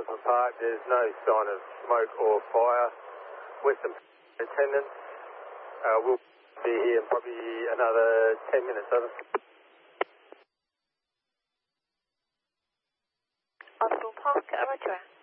Western Park. There's no sign of smoke or fire. Western attendants will be here in probably another 10 minutes. Over. Osborne Park, roger.